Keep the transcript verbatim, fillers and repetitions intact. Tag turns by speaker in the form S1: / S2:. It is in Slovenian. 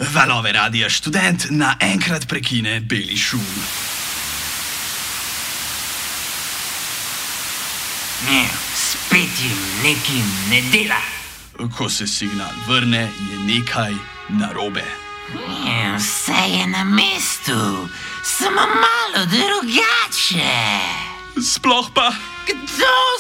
S1: Valove Radia Študent naenkrat prekine beli šum.
S2: Ne, spet jim nekaj ne dela.
S1: Ko se signal vrne, je nekaj narobe.
S2: Ne, vse je na mestu, samo malo drugače.
S1: Sploh pa...
S2: Kdo